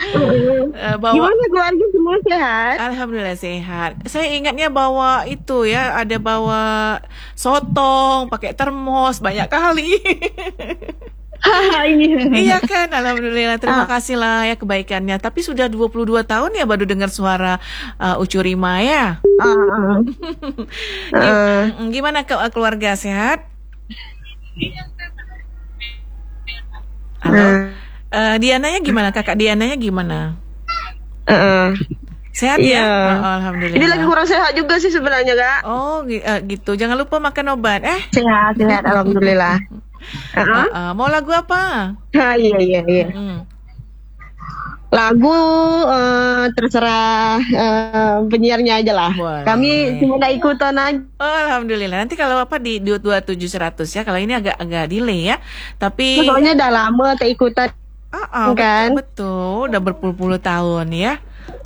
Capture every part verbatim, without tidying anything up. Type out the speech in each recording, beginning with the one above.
Uh, bawa... Gimana keluarga semua sehat? Alhamdulillah sehat. Saya ingatnya bawa itu ya, ada bawa sotong, pakai termos banyak kali. Iya kan, alhamdulillah. Terima Ah. kasih lah ya kebaikannya. Tapi sudah dua puluh dua tahun ya baru dengar suara uh, Ucu Rima ya. Ah. Ah. Gimana ke keluarga sehat? Halo. Ah. Uh, Diananya gimana? Kakak Diananya gimana? Ah. Sehat Iya. ya? Oh, alhamdulillah. Ini lagi kurang sehat juga sih sebenarnya, Kak. Oh, gi- uh, gitu. Jangan lupa makan obat. Eh, Sehat, sehat, alhamdulillah. uh, uh, mau lagu apa? Ah, iya, iya, iya. Hmm. Lagu eh, terserah eh, penyiarnya aja lah. Boleh. Kami cuma ikutan aja. Oh, alhamdulillah. Nanti kalau apa di dua dua tujuh seratus ya. Kalau ini agak agak delay ya. Tapi Soalnya udah lama tak ikutan. Ah, ah, kan? betul, betul. Udah berpuluh-puluh tahun ya.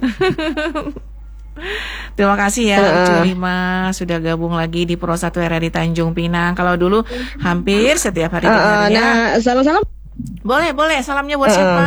Terima kasih ya Uh-uh. Ucu Rima sudah gabung lagi di Pro satu R R I Tanjung Pinang. Kalau dulu hampir setiap hari Eh, eh, dengarnya. nah, salam-salam. Boleh, boleh. Salamnya buat Uh-uh. siapa?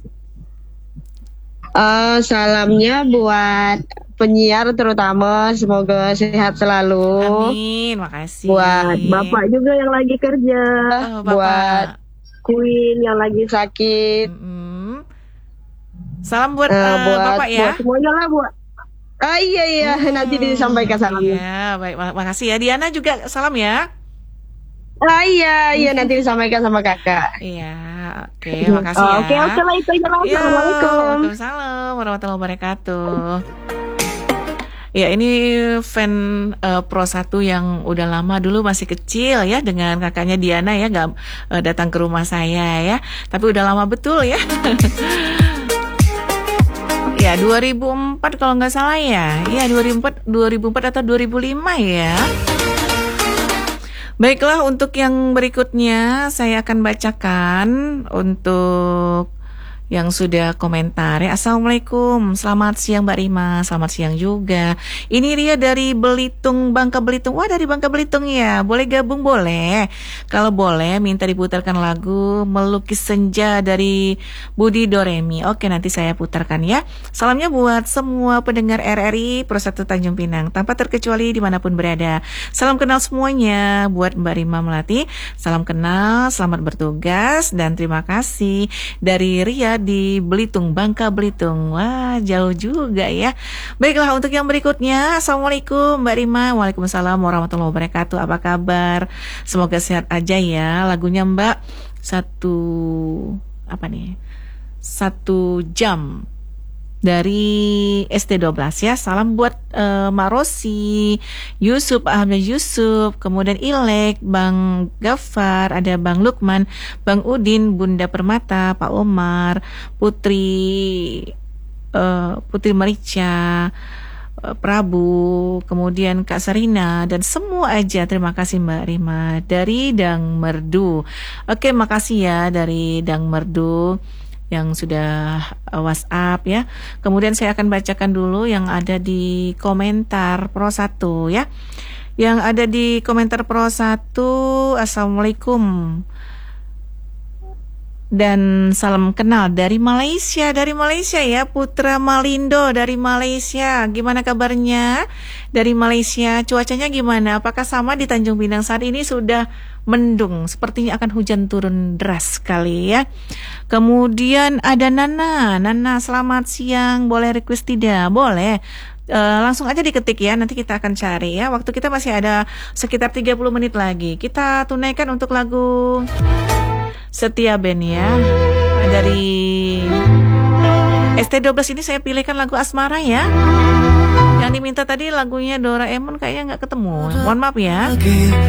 Eh, salamnya buat penyiar terutama, semoga sehat selalu. Amin, makasih. Buat Bapak juga yang lagi kerja, Oh, Bapak. buat Queen yang lagi sakit. Mm-mm. Salam buat, Eh, eh, buat Bapak ya. buat semuanya lah buat. Ah iya iya nanti disampaikan salamnya. Iya, baik. mak- Makasih ya. Diana juga salam ya. Ah iya iya nanti disampaikan sama kakak. Iya, oke, makasih ya. Oke oke lah itu aja lah. Ya, Assalamualaikum. Waalaikumsalam warahmatullahi wabarakatuh. Ya, ini fan eh, Pro satu yang udah lama, dulu masih kecil ya, dengan kakaknya Diana ya, nggak eh, datang ke rumah saya ya. Tapi udah lama betul ya. Ya, dua ribu empat kalau nggak salah ya. Iya, dua ribu empat, dua ribu empat atau dua ribu lima ya. Baiklah, untuk yang berikutnya saya akan bacakan untuk yang sudah komentar ya. Assalamualaikum, selamat siang Mbak Rima, selamat siang juga. Ini Ria dari Belitung, Bangka Belitung. Wah, dari Bangka Belitung ya, boleh gabung boleh. Kalau boleh minta diputarkan lagu Melukis Senja dari Budi Doremi. Oke, nanti saya putarkan ya. Salamnya buat semua pendengar R R I Pro satu Tanjung Pinang, tanpa terkecuali dimanapun berada. Salam kenal semuanya buat Mbak Rima Melati. Salam kenal, selamat bertugas, dan terima kasih dari Ria di Belitung, Bangka Belitung. Wah, jauh juga ya. Baiklah, untuk yang berikutnya, Assalamualaikum Mbak Rima. Waalaikumsalam warahmatullahi wabarakatuh. Apa kabar? Semoga sehat aja ya. Lagunya Mbak satu apa nih? Satu jam dari S T dua belas ya. Salam buat uh, Mak Rosi, Yusuf, Ahmad Yusuf, kemudian Ilek, Bang Gafar, ada Bang Lukman, Bang Udin, Bunda Permata, Pak Omar, Putri uh, Putri Marica, uh, Prabu, kemudian Kak Sarina, dan semua aja. Terima kasih Mbak Rima dari Dang Merdu. Oke, makasih ya dari Dang Merdu yang sudah uh, WhatsApp ya. Kemudian saya akan bacakan dulu yang ada di komentar Pro satu ya. Yang ada di komentar Pro satu, Assalamualaikum. Dan salam kenal dari Malaysia, dari Malaysia ya, Putra Malindo dari Malaysia. Gimana kabarnya dari Malaysia? Cuacanya gimana? Apakah sama di Tanjung Pinang saat ini? Sudah mendung, sepertinya akan hujan turun deras sekali ya. Kemudian ada Nana, Nana selamat siang, boleh request tidak? Boleh. Uh, langsung aja diketik ya, nanti kita akan cari ya. Waktu kita masih ada sekitar tiga puluh menit lagi. Kita tunaikan untuk lagu Setia Band ya. Dari S T dua belas ini saya pilihkan lagu Asmara ya. Yang diminta tadi lagunya Doraemon kayaknya nggak ketemu. Mohon maaf ya.